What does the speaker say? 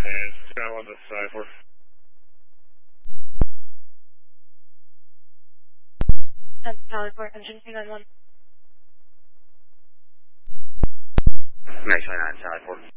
And 291 this side for. And Powerport, engine 291. Nice 29, side 4.